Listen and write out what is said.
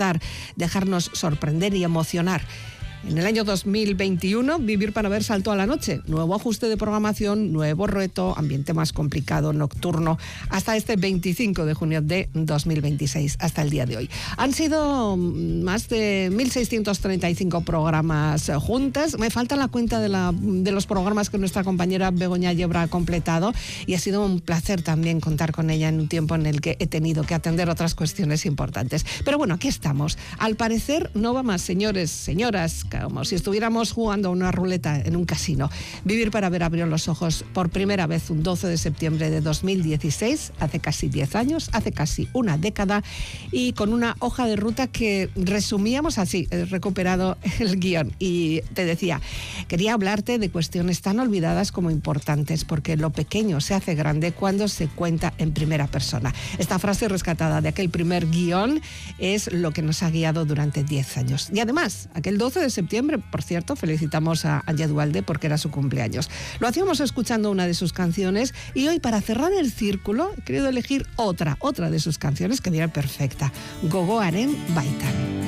disfrutar, dejarnos sorprender y emocionar. En el año 2021, Vivir para Ver saltó a la noche. Nuevo ajuste de programación, nuevo reto, ambiente más complicado, nocturno, hasta este 25 de junio de 2026, hasta el día de hoy. Han sido más de 1.635 programas juntas. Me falta la cuenta de los programas que nuestra compañera Begoña Yebra ha completado, y ha sido un placer también contar con ella en un tiempo en el que he tenido que atender otras cuestiones importantes. Pero bueno, aquí estamos. Al parecer no va más, señores, señoras, como si estuviéramos jugando a una ruleta en un casino. Vivir para Ver abrió los ojos por primera vez un 12 de septiembre de 2016, hace casi 10 años, hace casi una década, y con una hoja de ruta que resumíamos así. He recuperado el guión y te decía, quería hablarte de cuestiones tan olvidadas como importantes, porque lo pequeño se hace grande cuando se cuenta en primera persona. Esta frase rescatada de aquel primer guión es lo que nos ha guiado durante 10 años. Y además, aquel 12 de septiembre, por cierto, felicitamos a Anya Dualde porque era su cumpleaños. Lo hacíamos escuchando una de sus canciones, y hoy, para cerrar el círculo, he querido elegir otra de sus canciones que viene perfecta, Gogoaren Baitan.